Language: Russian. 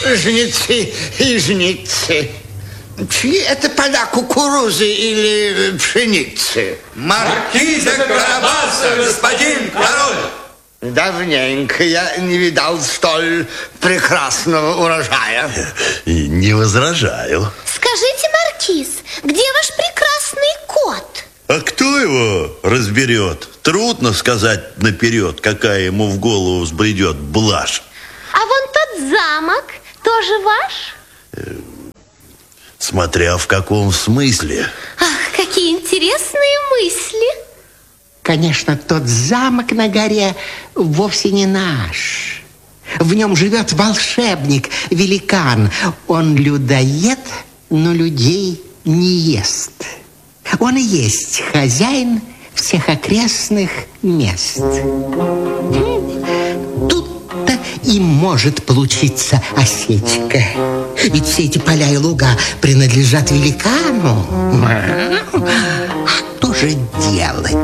жнецы и жницы. Чьи это поля, кукурузы или пшеницы? Маркиза Карабаса, господин король! Давненько я не видал столь прекрасного урожая. Не возражаю. Скажите, маркиз, где ваш прекрасный кот? А кто его разберет? Трудно сказать наперед, какая ему в голову взбредет блажь. А вон тот замок тоже ваш? Смотря в каком смысле. Ах, какие интересные мысли. Конечно, тот замок на горе вовсе не наш. В нем живет волшебник, великан. Он людоед, но людей не ест. Он и есть хозяин всех окрестных мест. Тут-то и может получиться осечка. Ведь все эти поля и луга принадлежат великану. Что же делать?